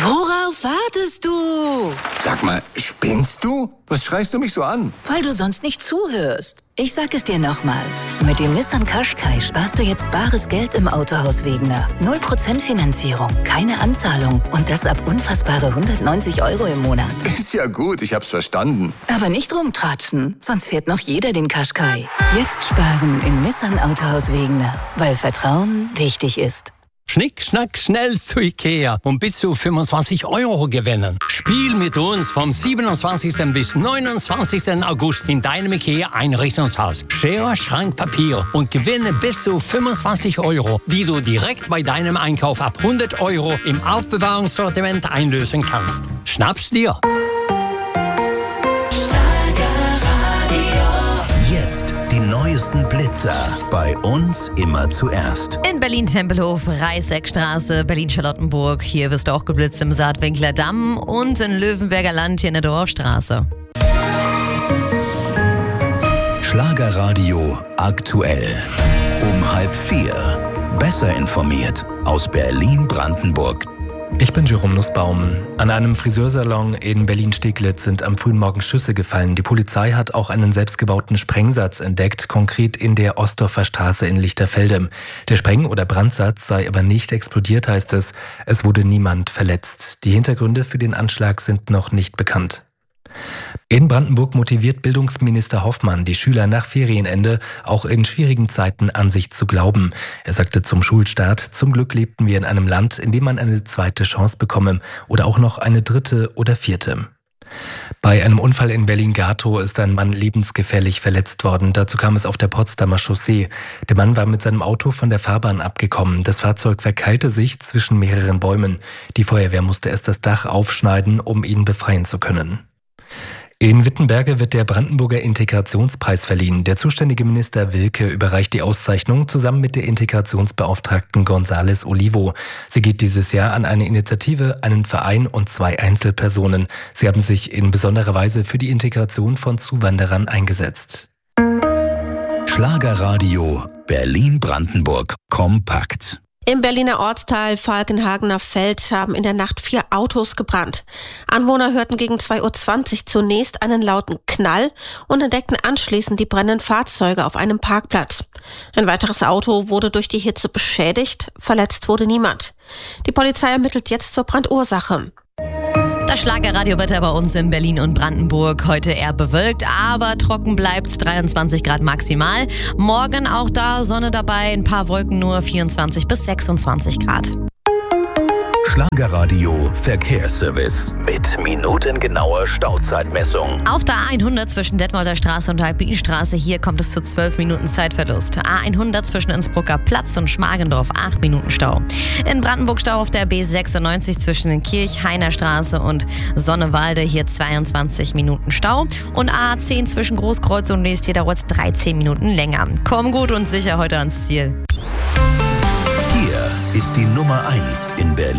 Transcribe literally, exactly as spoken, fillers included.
Worauf wartest du? Sag mal, spinnst du? Was schreist du mich so an? Weil du sonst nicht zuhörst. Ich sag es dir nochmal. Mit dem Nissan Qashqai sparst du jetzt bares Geld im Autohaus Wegener. null Prozent Finanzierung, keine Anzahlung und das ab unfassbare hundertneunzig Euro im Monat. Ist ja gut, ich hab's verstanden. Aber nicht rumtratschen, sonst fährt noch jeder den Qashqai. Jetzt sparen im Nissan Autohaus Wegener, weil Vertrauen wichtig ist. Schnick, schnack, schnell zu Ikea und bis zu fünfundzwanzig Euro gewinnen. Spiel mit uns vom siebenundzwanzigsten bis neunundzwanzigsten August in deinem Ikea-Einrichtungshaus. Schere, Schrank, Papier und gewinne bis zu fünfundzwanzig Euro, die du direkt bei deinem Einkauf ab hundert Euro im Aufbewahrungssortiment einlösen kannst. Schnapp's dir! Jetzt die neuesten Blitzer. Bei uns immer zuerst. In Berlin-Tempelhof, Reißeckstraße, Berlin-Charlottenburg. Hier wirst du auch geblitzt im Saatwinkler Damm und in Löwenberger Land hier in der Dorfstraße. Schlagerradio aktuell. Um halb vier. Besser informiert aus Berlin-Brandenburg. Ich bin Jerome Nussbaum. An einem Friseursalon in Berlin-Steglitz sind am frühen Morgen Schüsse gefallen. Die Polizei hat auch einen selbstgebauten Sprengsatz entdeckt, konkret in der Ostdorfer Straße in Lichterfelde. Der Spreng- oder Brandsatz sei aber nicht explodiert, heißt es. Es wurde niemand verletzt. Die Hintergründe für den Anschlag sind noch nicht bekannt. In Brandenburg motiviert Bildungsminister Hoffmann die Schüler nach Ferienende auch in schwierigen Zeiten an sich zu glauben. Er sagte zum Schulstart: Zum Glück lebten wir in einem Land, in dem man eine zweite Chance bekomme oder auch noch eine dritte oder vierte. Bei einem Unfall in Berlin-Gatow ist ein Mann lebensgefährlich verletzt worden. Dazu kam es auf der Potsdamer Chaussee. Der Mann war mit seinem Auto von der Fahrbahn abgekommen. Das Fahrzeug verkeilte sich zwischen mehreren Bäumen. Die Feuerwehr musste erst das Dach aufschneiden, um ihn befreien zu können. In Wittenberge wird der Brandenburger Integrationspreis verliehen. Der zuständige Minister Wilke überreicht die Auszeichnung zusammen mit der Integrationsbeauftragten González Olivo. Sie geht dieses Jahr an eine Initiative, einen Verein und zwei Einzelpersonen. Sie haben sich in besonderer Weise für die Integration von Zuwanderern eingesetzt. Schlagerradio Berlin-Brandenburg kompakt. Im Berliner Ortsteil Falkenhagener Feld haben in der Nacht vier Autos gebrannt. Anwohner hörten gegen zwei Uhr zwanzig zunächst einen lauten Knall und entdeckten anschließend die brennenden Fahrzeuge auf einem Parkplatz. Ein weiteres Auto wurde durch die Hitze beschädigt, verletzt wurde niemand. Die Polizei ermittelt jetzt zur Brandursache. Das Schlagerradiowetter bei uns in Berlin und Brandenburg. Heute eher bewölkt, aber trocken bleibt's, dreiundzwanzig Grad maximal. Morgen auch da Sonne dabei, ein paar Wolken nur, vierundzwanzig bis sechsundzwanzig Grad. Schlagerradio Verkehrsservice mit minutengenauer Stauzeitmessung. Auf der A hundert zwischen Detmolder Straße und Alpinstraße, hier kommt es zu zwölf Minuten Zeitverlust. A hundert zwischen Innsbrucker Platz und Schmargendorf, acht Minuten Stau. In Brandenburg Stau auf der B sechsundneunzig zwischen Kirchhainer Straße und Sonnewalde, hier zweiundzwanzig Minuten Stau. Und A zehn zwischen Großkreuz und Leest, hier dauert es dreizehn Minuten länger. Komm gut und sicher heute ans Ziel. Hier ist die Nummer eins in Berlin.